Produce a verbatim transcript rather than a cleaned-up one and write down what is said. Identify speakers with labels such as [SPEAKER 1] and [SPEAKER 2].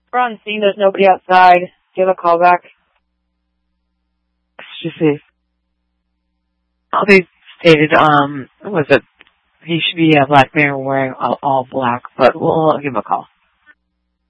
[SPEAKER 1] We're on scene. There's nobody outside. Do you have a call back?
[SPEAKER 2] Just see. Oh, they stated, um, what was it? He should be a black man wearing all, all black, but we'll give him a call.